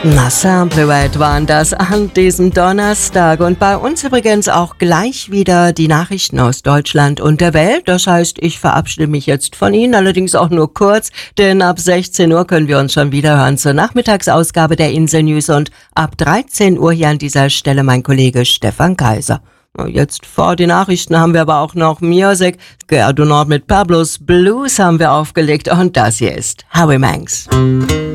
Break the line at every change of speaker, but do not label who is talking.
Na, Samplewelt waren das an diesem Donnerstag und bei uns übrigens auch gleich wieder die Nachrichten aus Deutschland und der Welt. Das heißt, ich verabschiede mich jetzt von Ihnen, allerdings auch nur kurz, denn ab 16 Uhr können wir uns schon wieder hören zur Nachmittagsausgabe der Insel News und ab 13 Uhr hier an dieser Stelle mein Kollege Stefan Kaiser. Jetzt vor die Nachrichten haben wir aber auch noch Music. Gare du Nord mit Pablos Blues haben wir aufgelegt und das hier ist Howie Manx.